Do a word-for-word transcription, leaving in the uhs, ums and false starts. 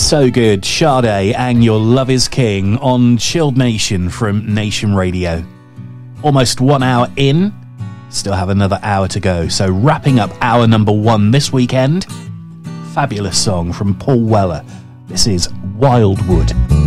So good. Sade and Your Love Is King on Chilled Nation from Nation Radio. Almost one hour in. Still have another hour to go. So wrapping up hour number one this weekend. Fabulous song from Paul Weller. This is Wildwood.